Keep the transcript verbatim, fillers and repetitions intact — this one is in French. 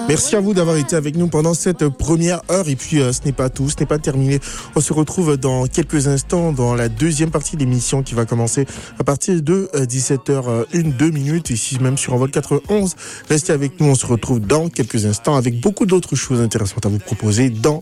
Merci à vous d'avoir été avec nous pendant cette première heure. Et puis, euh, ce n'est pas tout, ce n'est pas terminé. On se retrouve dans quelques instants dans la deuxième partie de l'émission qui va commencer à partir de euh, dix-sept heures une, deux minutes, ici même sur Envol quatre-vingt-onze. Restez avec nous, on se retrouve dans quelques instants avec beaucoup d'autres choses intéressantes à vous proposer dans